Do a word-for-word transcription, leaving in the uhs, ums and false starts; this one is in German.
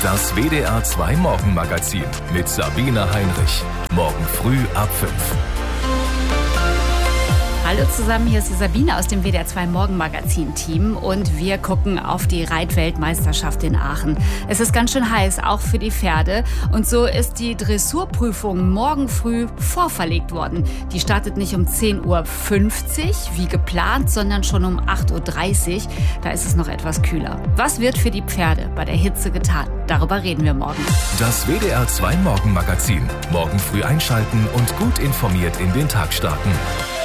Das W D R zwei Morgenmagazin mit Sabine Heinrich. Morgen früh ab fünf. Hallo zusammen, hier ist die Sabine aus dem W D R zwei Morgenmagazin-Team und wir gucken auf die Reitweltmeisterschaft in Aachen. Es ist ganz schön heiß, auch für die Pferde, und so ist die Dressurprüfung morgen früh vorverlegt worden. Die startet nicht um zehn Uhr fünfzig wie geplant, sondern schon um acht Uhr dreißig. Da ist es noch etwas kühler. Was wird für die Pferde bei der Hitze getan? Darüber reden wir morgen. Das W D R zwei Morgenmagazin. Morgen früh einschalten und gut informiert in den Tag starten.